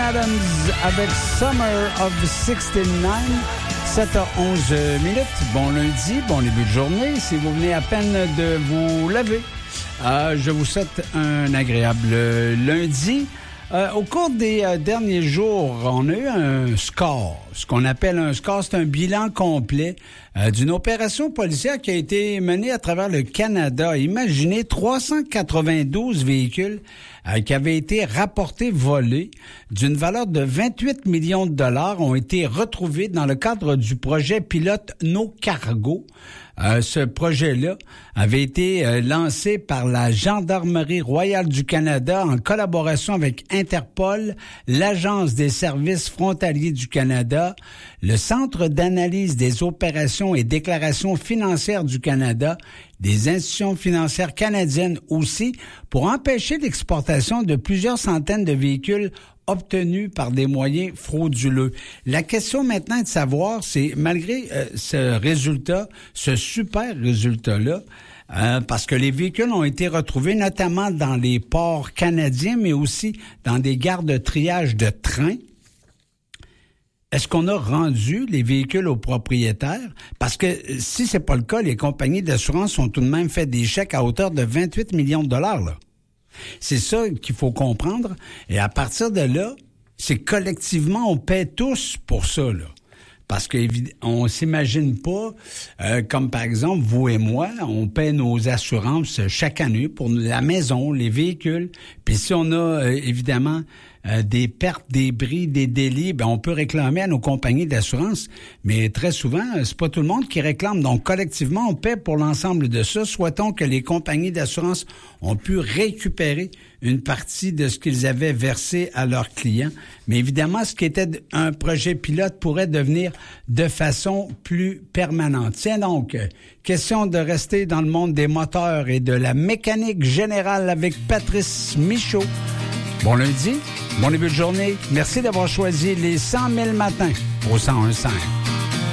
Adams avec Summer of 69, 7h11 minutes. Bon lundi, bon début de journée. Si vous venez à peine de vous lever, je vous souhaite un agréable lundi. Au cours des derniers jours, on a eu un score. Ce qu'on appelle un score, c'est un bilan complet d'une opération policière qui a été menée à travers le Canada. Imaginez 392 véhicules qui avaient été rapportés volés d'une valeur de 28 millions de dollars ont été retrouvés dans le cadre du projet pilote No Cargo. Ce projet-là avait été lancé par la Gendarmerie royale du Canada en collaboration avec Interpol, l'Agence des services frontaliers du Canada, le Centre d'analyse des opérations et déclarations financières du Canada, des institutions financières canadiennes aussi, pour empêcher l'exportation de plusieurs centaines de véhicules obtenus par des moyens frauduleux. La question maintenant est de savoir, c'est malgré ce résultat, ce super résultat-là, parce que les véhicules ont été retrouvés notamment dans les ports canadiens, mais aussi dans des gares de triage de trains. Est-ce qu'on a rendu les véhicules aux propriétaires? Parce que si c'est pas le cas, les compagnies d'assurance ont tout de même fait des chèques à hauteur de 28 millions de dollars, là. C'est ça qu'il faut comprendre. Et à partir de là, c'est collectivement, on paie tous pour ça, là. Parce qu'on s'imagine pas, comme par exemple, vous et moi, on paie nos assurances chaque année pour la maison, les véhicules. Puis si on a, évidemment, des pertes, des bris, des délits, ben on peut réclamer à nos compagnies d'assurance. Mais très souvent, c'est pas tout le monde qui réclame. Donc, collectivement, on paie pour l'ensemble de ça. Souhaitons que les compagnies d'assurance ont pu récupérer une partie de ce qu'ils avaient versé à leurs clients. Mais évidemment, ce qui était un projet pilote pourrait devenir de façon plus permanente. Tiens donc, question de rester dans le monde des moteurs et de la mécanique générale avec Patrice Michaud. Bon lundi, bon début de journée. Merci d'avoir choisi les 100 000 matins au 101.5.